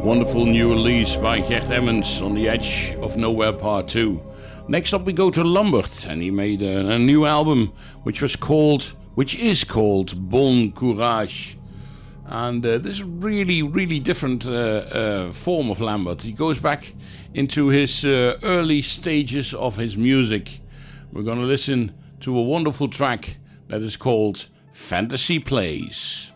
Wonderful new release by Gert Emmons, On the Edge of Nowhere Part 2. Next up we go to Lambert, and he made a new album which is called Bon Courage. And this is really different form of Lambert. He goes back into his early stages of his music. We're going to listen to a wonderful track that is called Fantasy Plays.